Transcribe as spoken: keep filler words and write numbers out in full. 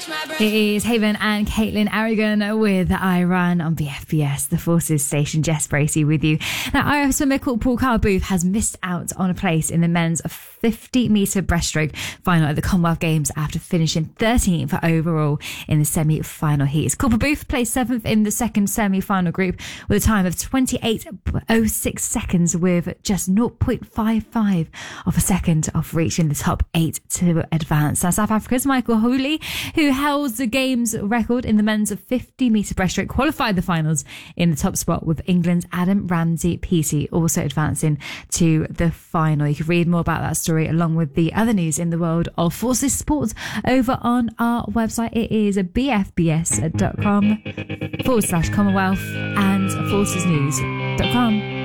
It is Haven and Caitlin Aragon with Iran on B F B S, the Forces Station. Jess Bracey with you. Now, Irish swimmer Paul Carr-Booth has missed out on a place in the men's fifty metre breaststroke final at the Commonwealth Games after finishing thirteenth overall in the semi-final heats. Carr-Booth placed seventh in the second semi-final group with a time of twenty-eight oh six seconds with just zero point five five of a second off reaching the top eight to advance. Now, South Africa's Michael Hooley, who held the game's record in the men's fifty metre breaststroke, qualified the finals in the top spot, with England's Adam Ramsey-Peaty also advancing to the final. You can read more about that story along with the other news in the world of Forces Sports over on our website. It is bfbs.com forward slash Commonwealth and forces news dot com.